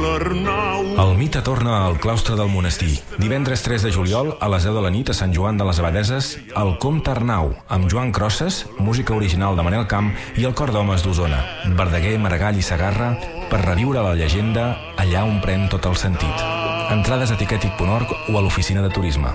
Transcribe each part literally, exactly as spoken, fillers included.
l'Arnau. El mite torna al claustre del monestir. Divendres tres de juliol, a les deu de la nit, a Sant Joan de les Abadeses, el Comte Arnau, amb Joan Crosses, música original de Manel Camp, i el Cor d'Homes d'Osona, Verdaguer, Maragall i Segarra, per reviure la llegenda allà on pren tot el sentit. Entrades a tiquetic punt org o a l'oficina de turisme.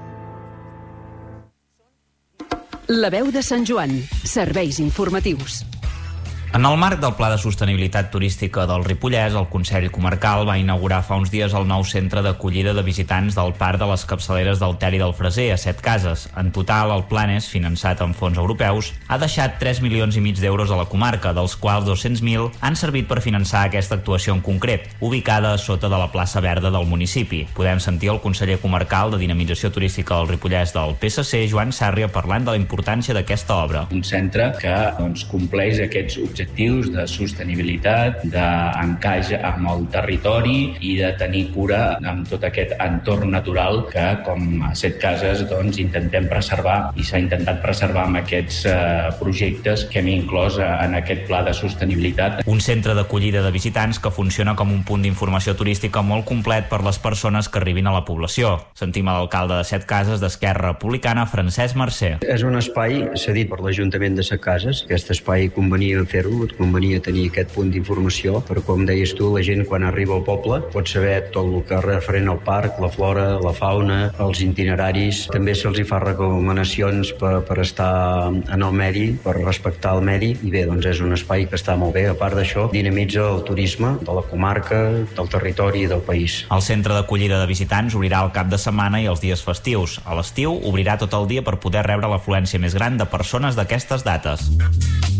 La veu de Sant Joan. Serveis informatius. En el marc del Pla de Sostenibilitat Turística del Ripollès, el Consell Comarcal va inaugurar fa uns dies el nou centre d'acollida de visitants del Parc de les Capçaleres del Ter i del Freser, a Set Cases. En total, el Planes, finançat amb fons europeus, ha deixat tres milions i mig d'euros a la comarca, dels quals dos-cents mil han servit per finançar aquesta actuació en concret, ubicada a sota de la plaça Verda del municipi. Podem sentir el conseller comarcal de Dinamització Turística del Ripollès del P S C, Joan Sàrria, parlant de la importància d'aquesta obra. Un centre que doncs, compleix aquests objectius objectius de sostenibilitat, d'encaix amb el territori i de tenir cura amb tot aquest entorn natural que, com a Set Cases, doncs, intentem preservar i s'ha intentat preservar amb aquests eh, projectes que hem inclòs en aquest pla de sostenibilitat. Un centre d'acollida de visitants que funciona com un punt d'informació turística molt complet per les persones que arribin a la població. Sentim a l'alcalde de Set Cases d'Esquerra Republicana, Francesc Mercè. És un espai cedit per l'Ajuntament de Set Cases. Aquest espai convenia fer-ho, et convenia tenir aquest punt d'informació, però com deies tu, la gent quan arriba al poble pot saber tot el que és referent al parc, la flora, la fauna, els itineraris. També se'ls hi fa recomanacions per, per estar en el medi, per respectar el medi, i bé, doncs és un espai que està molt bé. A part d'això, dinamitza el turisme de la comarca, del territori i del país. El centre d'acollida de visitants obrirà el cap de setmana i els dies festius. A l'estiu obrirà tot el dia per poder rebre l'afluència més gran de persones d'aquestes dates.